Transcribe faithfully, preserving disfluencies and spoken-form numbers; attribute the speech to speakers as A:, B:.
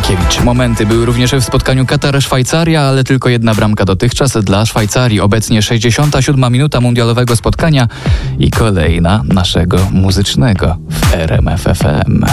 A: Stankiewicz. Momenty były również w spotkaniu Katar-Szwajcaria, ale tylko jedna bramka dotychczas dla Szwajcarii. Obecnie sześćdziesiąta siódma minuta mundialowego spotkania i kolejna naszego muzycznego w R M F F M.